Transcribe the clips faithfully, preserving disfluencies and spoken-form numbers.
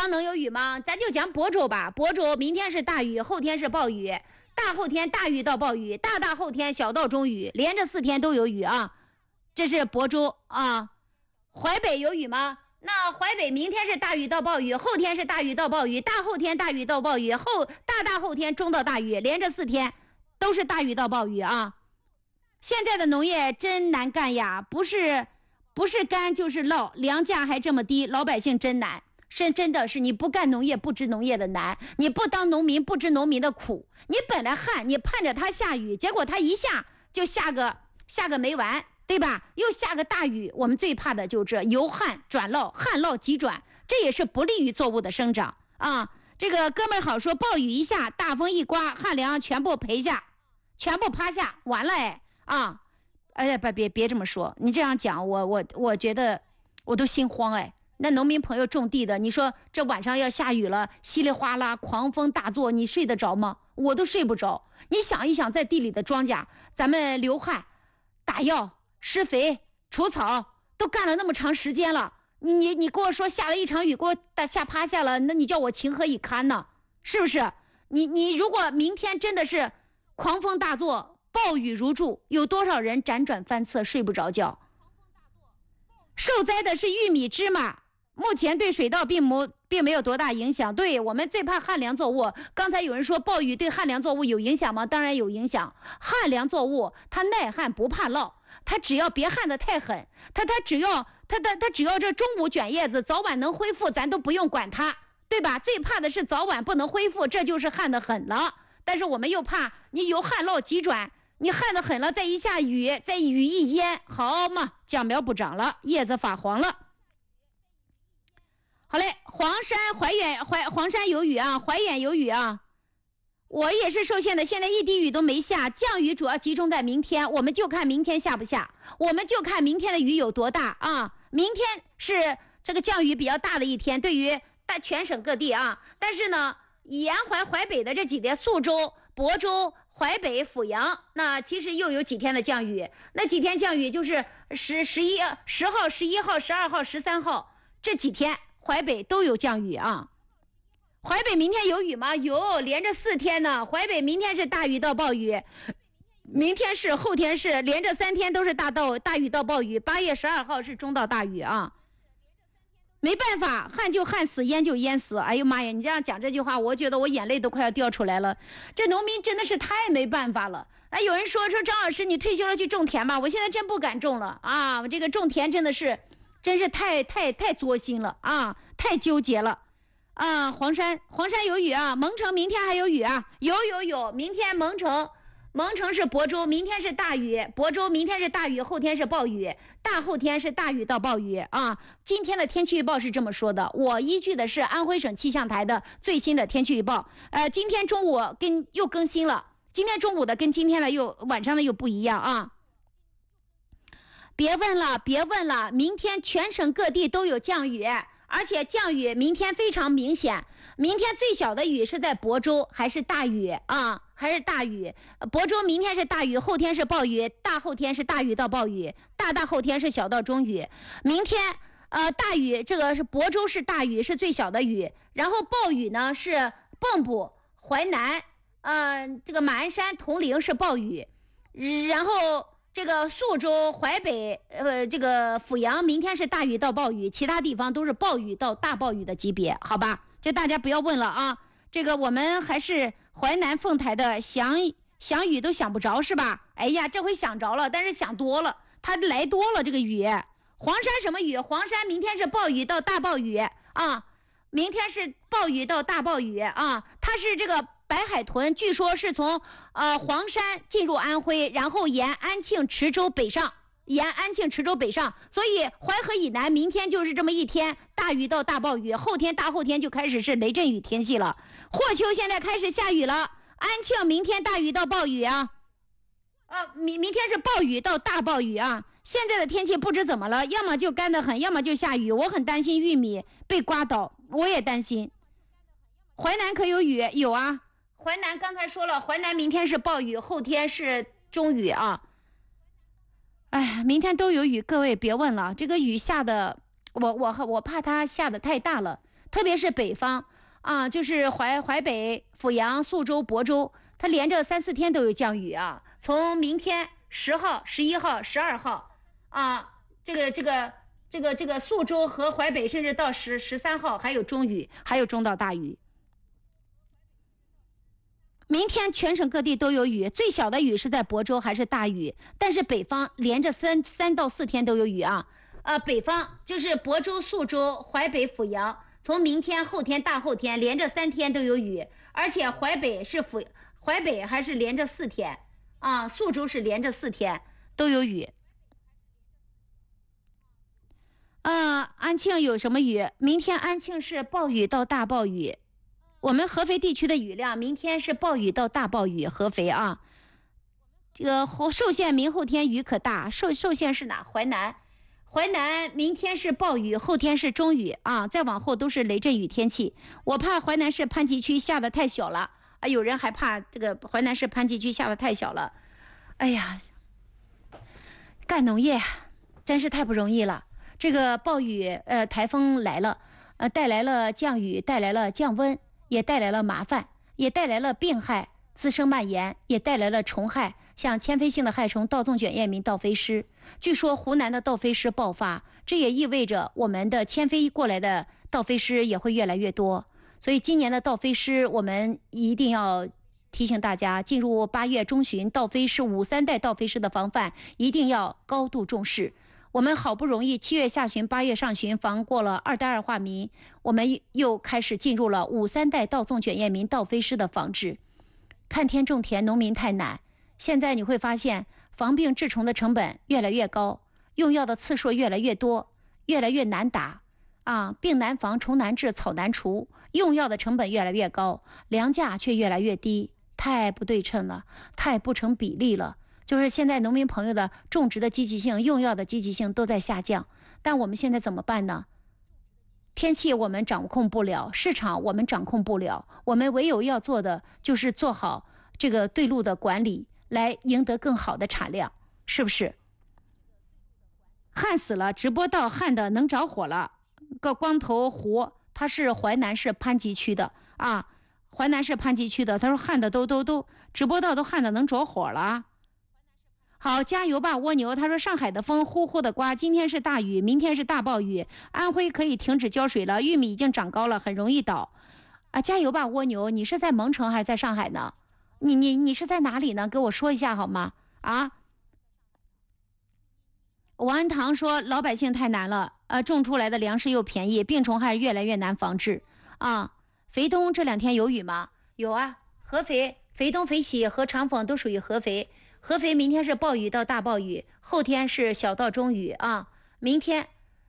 方能有雨吗？咱就讲亳州吧，亳州明天是大雨，后天是暴雨，大后天大雨到暴雨，大大后天小到中雨，连着四天都有雨啊。这是亳州啊。淮北有雨吗？那淮北明天是大雨到暴雨，后天是大雨到暴雨，大后天大雨到暴雨，后大大后天中到大雨，连着四天都是大雨到暴雨啊。现在的农业真难干呀，不是不是干就是涝，粮价还这么低，老百姓真难。是真的是你不干农业不知农业的难，你不当农民不知农民的苦。你本来旱，你盼着它下雨，结果它一下就下个下个没完，对吧？又下个大雨，我们最怕的就是这由旱转涝，旱涝急转，这也是不利于作物的生长啊。这个哥们儿好说，暴雨一下，大风一刮，旱粮全部赔下，全部趴下，完了哎啊！哎呀，别别别这么说，你这样讲，我我我觉得我都心慌哎。那农民朋友种地的，你说这晚上要下雨了，稀里哗啦，狂风大作，你睡得着吗？我都睡不着。你想一想，在地里的庄稼，咱们流汗、打药、施肥、除草，都干了那么长时间了。你你你跟我说下了一场雨，给我打下趴下了，那你叫我情何以堪呢？是不是？你你如果明天真的是狂风大作，暴雨如注，有多少人辗转反侧，睡不着觉？受灾的是玉米、芝麻。目前对水稻并没并没有多大影响。对，我们最怕旱粮作物。刚才有人说暴雨对旱粮作物有影响吗？当然有影响。旱粮作物它耐旱不怕涝，它只要别旱得太狠，它它只要它它它只要这中午卷叶子，早晚能恢复，咱都不用管它，对吧？最怕的是早晚不能恢复，这就是旱得狠了。但是我们又怕你由旱涝急转，你旱得狠了，再一下雨，再雨一淹，好嘛，秧苗不长了，叶子发黄了。好嘞，黄山怀远怀黄山有雨啊，怀远有雨啊。我也是受限的，现在一滴雨都没下，降雨主要集中在明天，我们就看明天下不下，我们就看明天的雨有多大啊。明天是这个降雨比较大的一天，对于大全省各地啊。但是呢，沿淮淮北的这几天，宿州、亳州、淮北、阜阳，那其实又有几天的降雨。那几天降雨就是十十一十号、十一号、十二号、十三号这几天。淮北都有降雨啊。淮北明天有雨吗？有，连着四天呢。淮北明天是大雨到暴雨，明天是，后天是，连着三天都是大到大雨到暴雨。八月十二号是中到大雨啊。没办法，旱就旱死，淹就淹死。哎呦妈呀，你这样讲这句话，我觉得我眼泪都快要掉出来了。这农民真的是太没办法了。哎，有人说说张老师，你退休了去种田吧，我现在真不敢种了啊！这个种田真的是。真是太太太作心了啊，太纠结了啊！黄山黄山有雨啊，蒙城明天还有雨啊，有有有，明天蒙城蒙城是亳州，明天是大雨，亳州明天是大雨，后天是暴雨，大后天是大雨到暴雨啊！今天的天气预报是这么说的，我依据的是安徽省气象台的最新的天气预报，呃，今天中午跟又更新了，今天中午的跟今天的又晚上的又不一样啊。别问了，别问了，明天全省各地都有降雨，而且降雨明天非常明显。明天最小的雨是在亳州，还是大雨啊？还是大雨。亳州明天是大雨，后天是暴雨，大后天是大雨到暴雨，大大后天是小到中雨。明天呃大雨，这个是亳州是大雨，是最小的雨，然后暴雨呢是蚌埠、淮南，呃这个马鞍山、铜陵是暴雨，然后。这个宿州、淮北，呃，这个阜阳明天是大雨到暴雨，其他地方都是暴雨到大暴雨的级别，好吧？就大家不要问了啊。这个我们还是淮南凤台的想想雨都想不着是吧？哎呀，这回想着了，但是想多了，它来多了这个雨。黄山什么雨？黄山明天是暴雨到大暴雨啊，明天是暴雨到大暴雨啊，它是这个。白海豚据说是从呃黄山进入安徽，然后沿安庆、池州北上，沿安庆、池州北上，所以淮河以南明天就是这么一天，大雨到大暴雨，后天大后天就开始是雷阵雨天气了。霍丘现在开始下雨了，安庆明天大雨到暴雨啊，呃明明天是暴雨到大暴雨啊。现在的天气不知怎么了，要么就干得很，要么就下雨，我很担心玉米被刮倒，我也担心。淮南可有雨？有啊。淮南刚才说了，淮南明天是暴雨，后天是中雨啊。哎，明天都有雨，各位别问了，这个雨下的，我我我怕它下的太大了， 特别是北方啊，就是淮淮北、阜阳、宿州、亳州，它连着三四天都有降雨啊。从明天十号、十一号、十二号啊，这个这个这个这个宿州和淮北，甚至到十十三号还有中雨，还有中到大雨。明天全省各地都有雨，最小的雨是在亳州还是大雨，但是北方连着三三到四天都有雨啊。呃，北方就是亳州、宿州、淮北、阜阳，从明天、后天、大后天连着三天都有雨，而且淮北是阜淮北还是连着四天啊，宿州是连着四天都有雨。啊，安庆有什么雨？明天安庆是暴雨到大暴雨。我们合肥地区的雨量，明天是暴雨到大暴雨，合肥啊。这个寿县明后天雨可大，寿寿县是哪？淮南，淮南明天是暴雨，后天是中雨啊，再往后都是雷阵雨天气。我怕淮南市潘集区下的太小了啊，有人还怕这个淮南市潘集区下的太小了。哎呀，干农业真是太不容易了。这个暴雨，呃，台风来了，呃，带来了降雨，带来了降温。也带来了麻烦，也带来了病害滋生蔓延，也带来了虫害，像迁飞性的害虫稻纵卷叶鸣倒飞虱。据说湖南的倒飞虱爆发，这也意味着我们的迁飞过来的倒飞虱也会越来越多。所以今年的倒飞虱，我们一定要提醒大家，进入八月中旬，倒飞虱五三代倒飞虱的防范一定要高度重视。我们好不容易七月下旬、八月上旬防过了二代二化民，我们又开始进入了五三代稻纵卷叶鸣倒飞虱的防治。看天种田，农民太难。现在你会发现，防病治虫的成本越来越高，用药的次数越来越多，越来越难打啊！病难防，虫难治，草难除，用药的成本越来越高，粮价却越来越低，太不对称了，太不成比例了。就是现在农民朋友的种植的积极性、用药的积极性都在下降，但我们现在怎么办呢？天气我们掌控不了，市场我们掌控不了，我们唯有要做的就是做好这个对路的管理，来赢得更好的产量，是不是？旱死了，直播道旱的能着火了。个光头湖，他是淮南市潘集区的啊，淮南市潘集区的，他说旱的都都都直播道都旱的能着火了。好，加油吧蜗牛。他说上海的风呼呼的刮，今天是大雨，明天是大暴雨，安徽可以停止浇水了，玉米已经长高了，很容易倒啊！加油吧蜗牛。你是在蒙城还是在上海呢？你你你是在哪里呢？给我说一下好吗？啊！王安堂说老百姓太难了，呃，种出来的粮食又便宜，病虫害越来越难防治啊。肥东这两天有雨吗？有啊，合肥、肥东、肥喜和长丰都属于合肥。合肥明天是暴雨到大暴雨，后天是小到中雨啊。明天，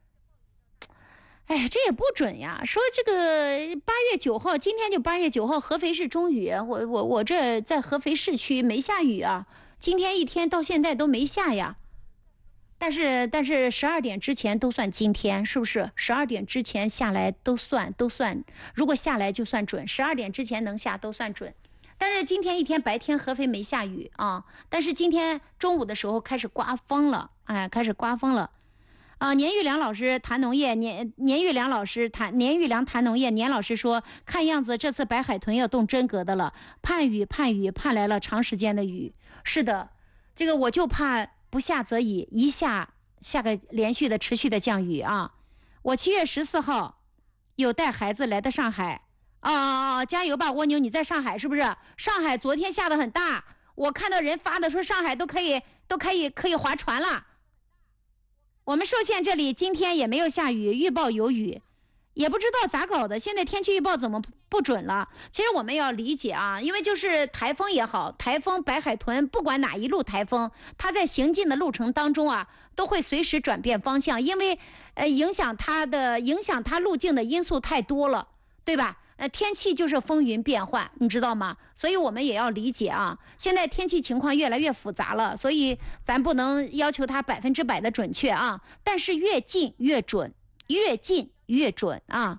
哎，这也不准呀。说这个八月九号，今天就八月九号，合肥是中雨。我我我这在合肥市区没下雨啊，今天一天到现在都没下呀。但是但是十二点之前都算今天，是不是？十二点之前下来都算都算，如果下来就算准，十二点之前能下都算准。但是今天一天白天合肥没下雨啊，但是今天中午的时候开始刮风了，哎，开始刮风了，啊，年玉良老师谈农业，年年玉良老师谈年玉良谈农业，年老师说，看样子这次白海豚要动真格的了，盼雨盼雨盼来了长时间的雨，是的，这个我就怕不下则已，一下下个连续的持续的降雨啊，我七月十四号有带孩子来的上海。啊啊啊！加油吧蜗牛，你在上海是不是？上海昨天下的很大，我看到人发的说上海都可以都可以可以划船了。我们寿县这里今天也没有下雨，预报有雨，也不知道咋搞的，现在天气预报怎么不准了？其实我们要理解啊，因为就是台风也好，台风白海豚不管哪一路台风，它在行进的路程当中啊，都会随时转变方向，因为呃影响它的影响它路径的因素太多了，对吧？呃，天气就是风云变幻，你知道吗？所以我们也要理解啊。现在天气情况越来越复杂了，所以咱不能要求它百分之百的准确啊。但是越近越准，越近越准啊。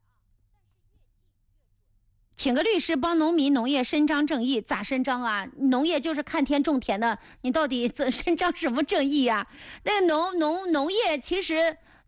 请个律师帮农民农业伸张正义，咋伸张啊？农业就是看天种田的，你到底伸张什么正义啊？那农农农业其实。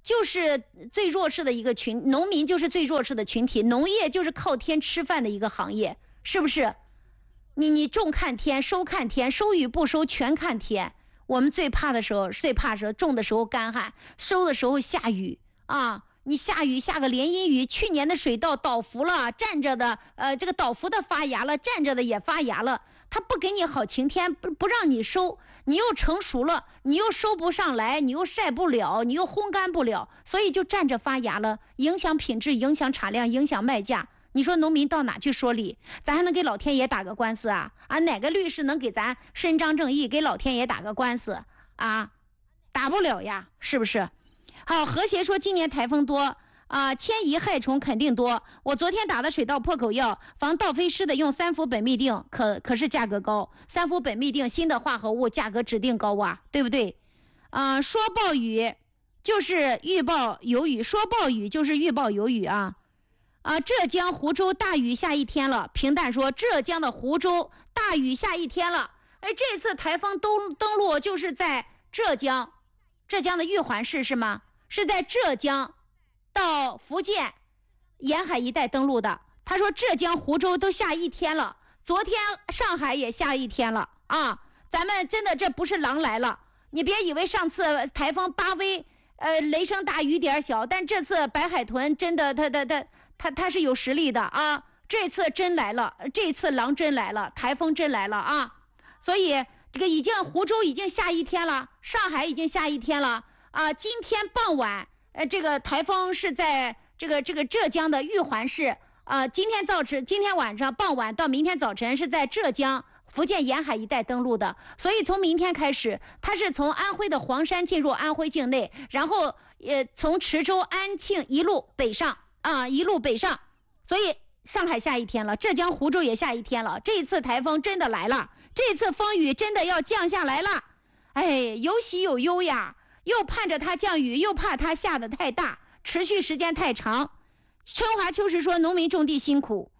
就是最弱势的一个群，农民就是最弱势的群体，农业就是靠天吃饭的一个行业，是不是？你你种看天，收看天，收与不收全看天。我们最怕的时候，最怕是种的时候干旱，收的时候下雨啊！你下雨下个连阴雨，去年的水稻倒伏了，站着的呃这个倒伏的发芽了，站着的也发芽了，他不给你好晴天，不不让你收，你又成熟了，你又收不上来，你又晒不了，你又烘干不了，所以就站着发芽了，影响品质，影响产量，影响卖价。你说农民到哪去说理？咱还能给老天爷打个官司啊？啊，哪个律师能给咱伸张正义，给老天爷打个官司啊？打不了呀，是不是？好，和谐说今年台风多啊，迁移害虫肯定多。我昨天打的水稻破口药，防盗飞虱的用三氟苯嘧啶，可可是价格高。三氟苯嘧啶新的化合物价格指定高啊，对不对？啊，说暴雨就是预报有雨，说暴雨就是预报有雨啊。啊，浙江湖州大雨下一天了。平淡说，浙江的湖州大雨下一天了。哎，这次台风登登陆就是在浙江，浙江的玉环市是吗？是在浙江到福建沿海一带登陆的。他说浙江湖州都下一天了，昨天上海也下一天了啊！咱们真的这不是狼来了，你别以为上次台风巴威，呃，雷声大雨点小，但这次白海豚真的，它它它。他他是有实力的啊！这次真来了，这次狼真来了，台风真来了啊！所以这个已经湖州已经下一天了，上海已经下一天了啊！今天傍晚，呃，这个台风是在这个这个浙江的玉环市啊。今天早晨，今天晚上傍晚到明天早晨是在浙江、福建沿海一带登陆的。所以从明天开始，它是从安徽的黄山进入安徽境内，然后呃从池州、安庆一路北上。啊，一路北上，所以上海下一天了，浙江湖州也下一天了。这次台风真的来了，这次风雨真的要降下来了。哎，有喜有忧呀，又盼着它降雨，又怕它下得太大，持续时间太长。春华秋实说，农民种地辛苦。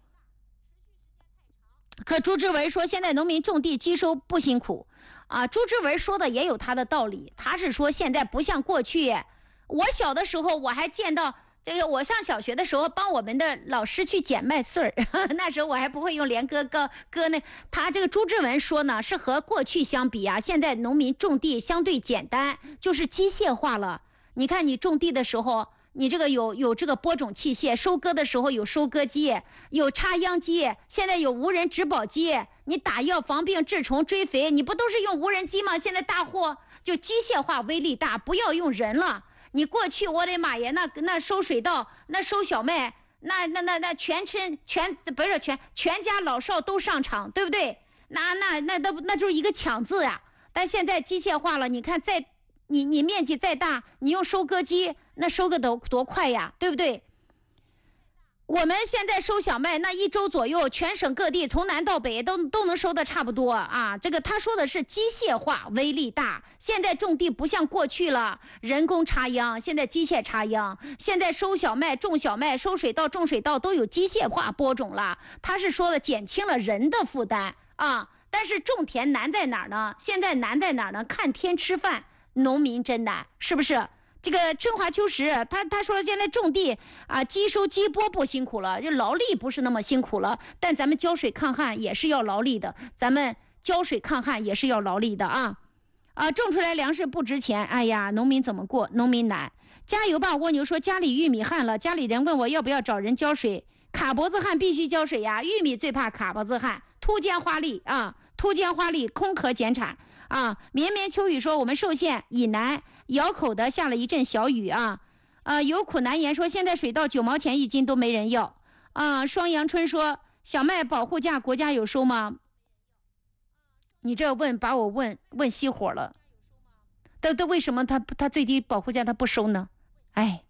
可朱之文说，现在农民种地积收不辛苦啊。朱之文说的也有他的道理，他是说现在不像过去，我小的时候我还见到。这个我上小学的时候帮我们的老师去捡麦穗儿，那时候我还不会用连歌歌歌呢。他这个朱之文说呢，是和过去相比啊，现在农民种地相对简单，就是机械化了。你看你种地的时候，你这个有有这个播种器械，收割的时候有收割机，有插秧机，现在有无人植保机，你打药防病治虫追肥，你不都是用无人机吗？现在大货就机械化威力大，不要用人了。你过去我的妈呀，那那收水稻，那收小麦，那那那那全村全不是全全家老少都上场，对不对？那那那那那就是一个抢字呀。但现在机械化了，你看再你你面积再大，你用收割机，那收个多多快呀，对不对？我们现在收小麦，那一周左右，全省各地从南到北都都能收的差不多啊。这个他说的是机械化威力大，现在种地不像过去了，人工插秧，现在机械插秧，现在收小麦、种小麦、收水稻、种水稻都有机械化播种了。他是说的减轻了人的负担啊，但是种田难在哪儿呢？现在难在哪儿呢？看天吃饭，农民真难，是不是？这个春华秋实，他他说了，现在种地啊，机收机播不辛苦了，就劳力不是那么辛苦了。但咱们浇水抗旱也是要劳力的，咱们浇水抗旱也是要劳力的啊啊！种出来粮食不值钱，哎呀，农民怎么过？农民难。加油吧，蜗牛说家里玉米旱了，家里人问我要不要找人浇水，卡脖子旱必须浇水呀，玉米最怕卡脖子旱，突间花粒啊，突间花粒，空壳减产。啊，绵绵秋雨说我们寿县以南窑口的下了一阵小雨啊，啊，有苦难言说现在水稻九毛钱一斤都没人要啊。双阳春说小麦保护价国家有收吗？你这问把我问问熄火了，但但为什么他他最低保护价他不收呢？哎，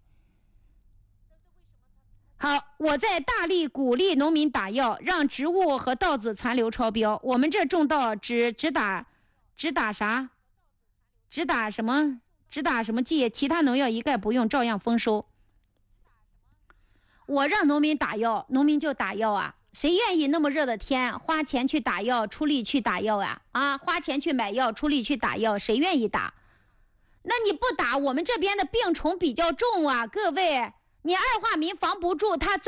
好，我在大力鼓励农民打药，让植物和稻子残留超标。我们这种稻只只打。只打啥？只打什么？只打什么剂？其他农药一概不用，照样丰收。我让农民打药，农民就打药啊！谁愿意那么热的天花钱去打药，出力去打药啊？啊，花钱去买药，出力去打药，谁愿意打？ 那你不打，我们这边的病虫比较重啊，各位，你二化闵防不住它。